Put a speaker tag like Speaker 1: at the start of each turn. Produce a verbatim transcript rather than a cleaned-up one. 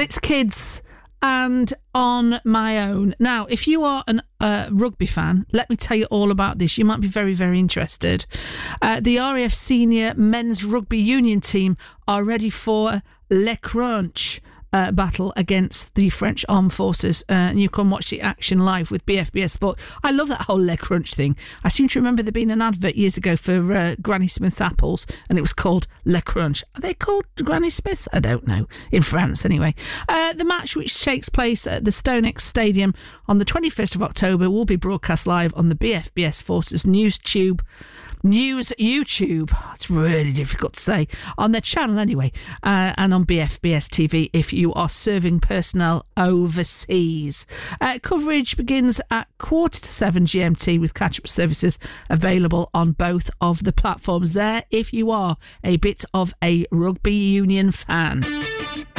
Speaker 1: its kids and on my own. Now, if you are a uh, rugby fan, let me tell you all about this. You might be very, very interested. Uh, the R A F senior men's rugby union team are ready for Le Crunch uh, battle against the French Armed Forces. Uh, and you can watch the action live with B F B S Sport. I love that whole Le Crunch thing. I seem to remember there being an advert years ago for uh, Granny Smith's apples, and it was called Le Crunch. Are they called Granny Smith's? I don't know. In France, anyway. Uh, the match, which takes place at the StoneX Stadium on the twenty-first of October, will be broadcast live on the B F B S Forces News Tube. News YouTube, it's really difficult to say, on their channel anyway, uh, and on B F B S T V if you are serving personnel overseas. Uh, coverage begins at quarter to seven G M T with catch-up services available on both of the platforms there if you are a bit of a rugby union fan.